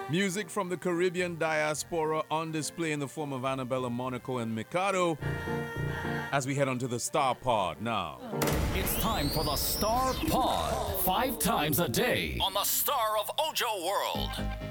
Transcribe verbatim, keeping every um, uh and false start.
Music from the Caribbean diaspora on display in the form of Annabella, Monaco, and Mikado as we head on to the Star Pod now. It's time for the Star Pod. Five times a day on the Star of Ojo World.